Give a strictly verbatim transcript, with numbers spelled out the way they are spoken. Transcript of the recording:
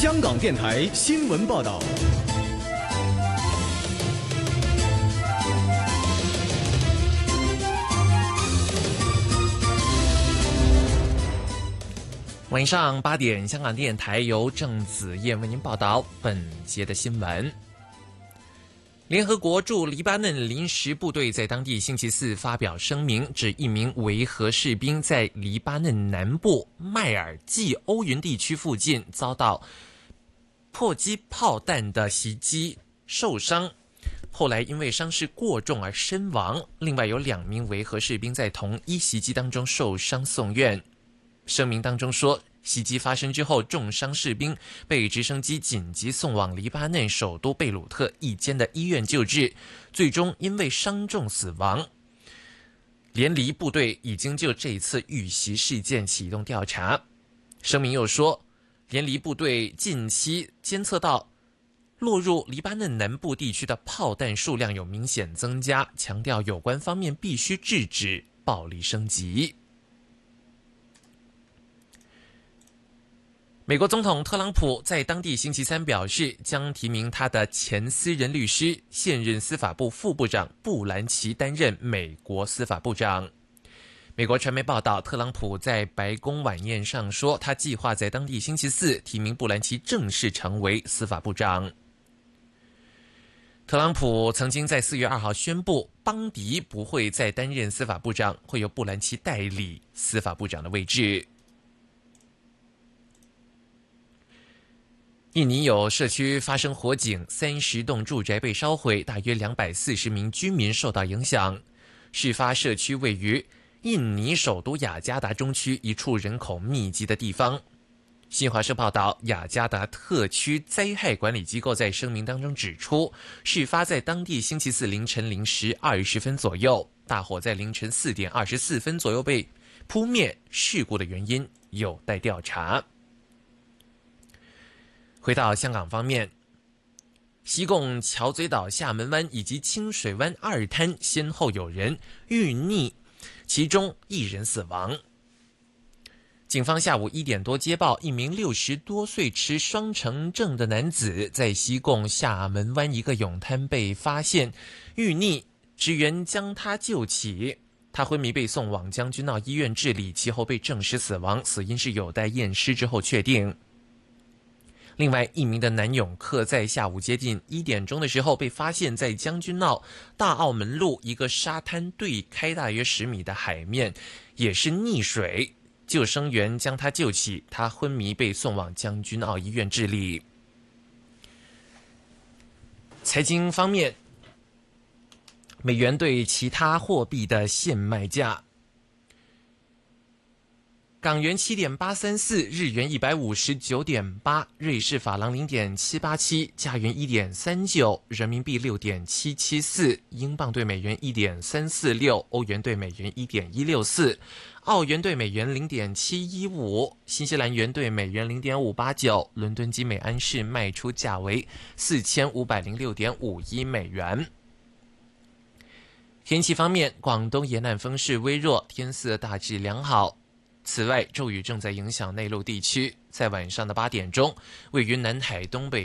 香港电台新闻报道。 晚上八点，香港电台由郑子燕为您报道本节的新闻。联合国驻黎巴嫩临时部队在当地星期四发表声明，指一名维和士兵在黎巴嫩南部迈尔济欧云地区附近遭到迫击炮弹的袭击受伤，后来因为伤势过重而身亡。另外有两名维和士兵在同一袭击当中受伤送院。声明当中说，袭击发生之后，重伤士兵被直升机紧急送往黎巴嫩首都贝鲁特一间的医院救治，最终因为伤重死亡。联黎部队已经就这一次遇袭事件启动调查。声明又说，联黎部队近期监测到落入黎巴嫩南部地区的炮弹数量有明显增加，强调有关方面必须制止暴力升级。美国总统特朗普在当地星期三表示，将提名他的前私人律师、现任司法部副部长布兰奇担任美国司法部长。美国传媒报道，特朗普在白宫晚宴上说，他计划在当地星期四提名布兰奇正式成为司法部长。特朗普曾经在四月二号宣布，邦迪不会再担任司法部长，会由布兰奇代理司法部长的位置。印尼有社区发生火警，三十栋住宅被烧毁，大约两百四十名居民受到影响。事发社区位于印尼首都雅加达中区一处人口密集的地方。新华社报道，雅加达特区灾害管理机构在声明当中指出，事发在当地星期四凌晨零时二十分左右，大火在凌晨四点二十四分左右被扑灭，事故的原因有待调查。回到香港方面，西贡桥嘴岛厦门湾以及清水湾二滩先后有人遇溺，其中一人死亡。警方下午一点多接报，一名六十多岁持双程证的男子在西贡厦门湾一个泳滩被发现遇溺，职员将他救起，他昏迷被送往将军澳医院治理，其后被证实死亡，死因是有待验尸之后确定。另外一名的男泳客在下午接近一点钟的时候被发现在将军澳大澳门路一个沙滩对开大约十米的海面，也是溺水，救生员将他救起，他昏迷被送往将军澳医院治理。财经方面，美元对其他货币的现卖价，港元七点八三四，日元一百五十九点八，瑞士法郎零点七八七，加元一点三九，人民币六点七七四，英镑对美元一点三四六，欧元对美元一点一六四，澳元对美元零点七一五，新西兰元对美元零点五八九，伦敦金每安士卖出价为四千五百零六点五一美元。天气方面，广东沿岸风势微弱，天色大致良好。此外，骤雨正在影响内陆地区，在晚上的八点钟，位于南海东北